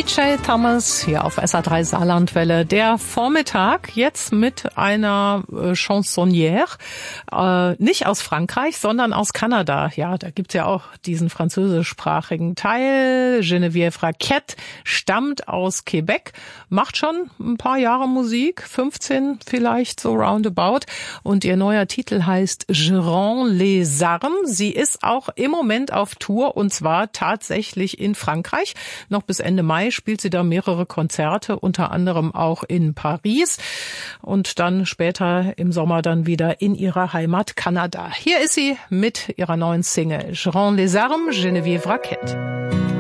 DJ Thomas hier auf SA3 Saarlandwelle. Der Vormittag jetzt mit einer Chansonnière, nicht aus Frankreich, sondern aus Kanada. Ja, da gibt's ja auch diesen französischsprachigen Teil. Geneviève Raquette stammt aus Quebec, macht schon ein paar Jahre Musik, 15 vielleicht so roundabout. Und ihr neuer Titel heißt Je rends les armes. Sie ist auch im Moment auf Tour und zwar tatsächlich in Frankreich. Noch bis Ende Mai spielt sie da mehrere Konzerte, unter anderem auch in Paris und dann später im Sommer dann wieder in ihrer Heimat Kanada. Hier ist sie mit ihrer neuen Single Je rends les armes, Geneviève Raquette.